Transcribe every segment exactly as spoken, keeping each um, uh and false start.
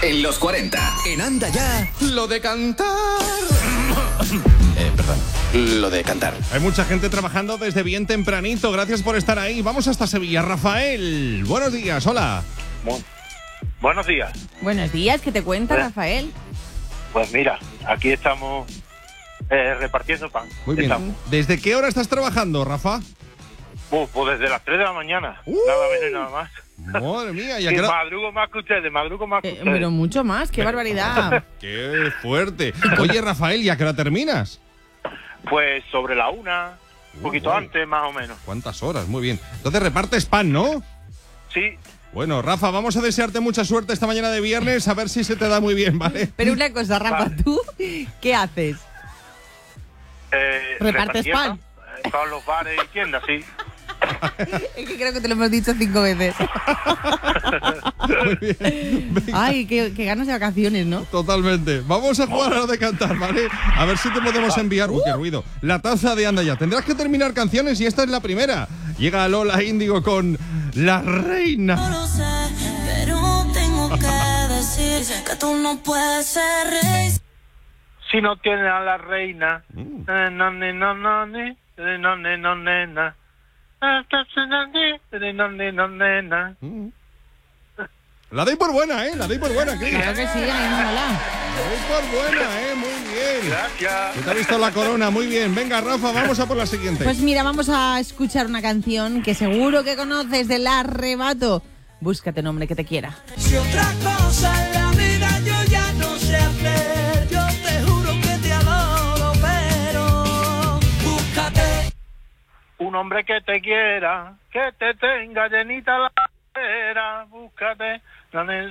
en los cuarenta. En Anda Ya, lo de cantar. eh, perdón, lo de cantar. Hay mucha gente trabajando desde bien tempranito. Gracias por estar ahí. Vamos hasta Sevilla. Rafael, buenos días, hola. Bu- Buenos días. Buenos días, ¿qué te cuenta, ¿Eh? Rafael? Pues mira, aquí estamos eh, repartiendo pan. Muy bien. Estamos. ¿Desde qué hora estás trabajando, Rafa? Uh, pues desde las tres de la mañana. Uh. Nada menos y nada más. Madre mía, ¿y a Y qué hora? madrugo más que ustedes, madrugo más que Eh, ustedes. pero mucho más, qué barbaridad. ¡Qué fuerte! Oye, Rafael, ¿y a qué hora terminas? Pues sobre la una, un Uh, poquito bueno. antes, más o menos. ¿Cuántas horas? Muy bien. Entonces repartes pan, ¿no? Sí, Bueno, Rafa, vamos a desearte mucha suerte esta mañana de viernes, a ver si se te da muy bien, ¿vale? Pero una cosa, Rafa, Vale. ¿tú qué haces? eh, ¿Repartes repartiendo, pan? eh, Todos los bares y tiendas, sí. Es que creo que te lo hemos dicho cinco veces. Muy bien. Venga, Ay, qué, qué ganas de vacaciones, ¿no? totalmente. Vamos a jugar a lo de cantar, ¿vale? A ver si te podemos enviar... ¡Uy, qué ruido! La taza de Anda Ya. Tendrás que terminar canciones y esta es la primera. Llega Lola Índigo con La Reina. No lo sé, pero tengo que decir que tú no puedes ser rey. Si no tiene a la reina, Mm. eh, no, ni, no, no, ni, eh, no, ni, no, nena. Eh, no, ni, eh, no, ni, no, nena. Mm. La doy por buena, ¿eh? La doy por buena, Cris. Claro que sí, ahí mola. La doy por buena, ¿eh? Muy bien. Gracias. ¿Qué te ha visto la corona? Muy bien. Venga, Rafa, vamos a por la siguiente. Pues mira, vamos a escuchar una canción que seguro que conoces, del Arrebato. Búscate un hombre que te quiera. Si otra cosa en la vida yo ya no sé hacer, yo te juro que te adoro, pero búscate. Un hombre que te quiera, que te tenga llenita la cadera, búscate. la ne-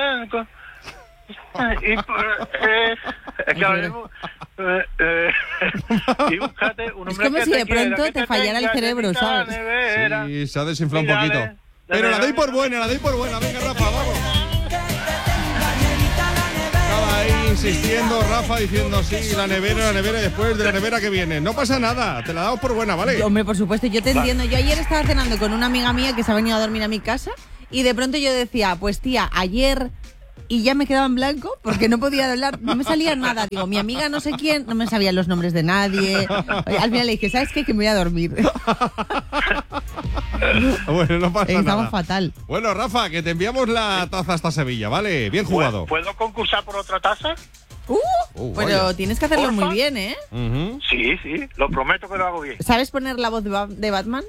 Y, eh, es que ahora mismo, eh, eh, y búscate un Es hombre como que si te de quiera, pronto que te fallara el tenga cerebro, llenita la ¿sabes? nevera. Sí, se ha desinflado un Mírale, poquito. dale, Pero la doy dale. por buena, la doy por buena. Venga, Rafa, vamos. Estaba ahí insistiendo, Rafa, diciendo sí, la nevera, la nevera y después de la nevera que viene. No pasa nada, te la damos por buena, ¿vale? Hombre, por supuesto, yo te entiendo. Yo ayer estaba cenando con una amiga mía que se ha venido a dormir a mi casa y de pronto yo decía, pues tía, ayer... Y ya me quedaba en blanco porque no podía hablar, no me salía nada. Digo, mi amiga no sé quién, no me sabía los nombres de nadie. Al final le dije, ¿sabes qué? Que me voy a dormir. Bueno, no pasa Estamos nada. fatal. Bueno, Rafa, que te enviamos la taza hasta Sevilla, ¿vale? Bien jugado. ¿Puedo concursar por otra taza? Uh, Uh, pero vaya. tienes que hacerlo Porfa. muy bien, ¿eh? Ujú. Sí, sí, lo prometo que lo hago bien. ¿Sabes poner la voz de, Ba- de Batman?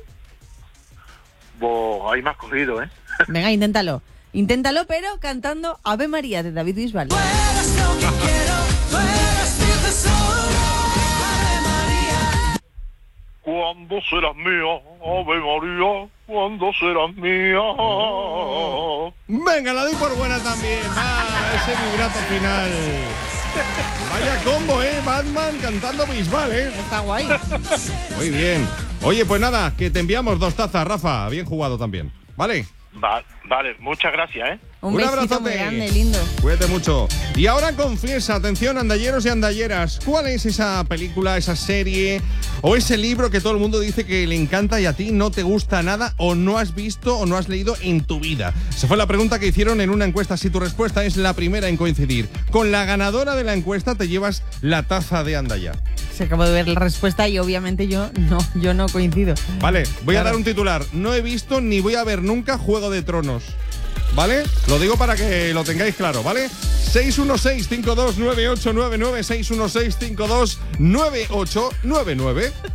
Bo, ahí me has cogido, ¿eh? Venga, inténtalo. Inténtalo, pero cantando Ave María de David Bisbal. Tú eres lo que quiero, tú eres mi tesoro, Ave María. ¿Cuándo serás mía, Ave María? ¿Cuándo serás mía? Venga, la doy por buena también. Ah, ese vibrato final. Vaya combo, ¿eh? Batman cantando Bisbal, ¿eh? Está guay. Muy bien. Oye, pues nada, que te enviamos dos tazas, Rafa. Bien jugado también. ¿Vale? Va- vale, muchas gracias, ¿eh? Un, Un besito abrazote. muy grande, lindo. Cuídate mucho. Y ahora confiesa, atención, andalleros y andalleras, ¿cuál es esa película, esa serie o ese libro que todo el mundo dice que le encanta y a ti no te gusta nada o no has visto o no has leído en tu vida? Esa fue la pregunta que hicieron en una encuesta. Si tu respuesta es la primera en coincidir con la ganadora de la encuesta, te llevas la taza de Andaya. Se acabó de ver la respuesta y obviamente yo no, yo no coincido. Vale, voy Claro. a dar un titular. No he visto ni voy a ver nunca Juego de Tronos. ¿Vale? Lo digo para que lo tengáis claro, ¿vale? seis uno seis, cinco dos nueve ocho nueve nueve, seis uno seis, cinco dos nueve ocho nueve nueve.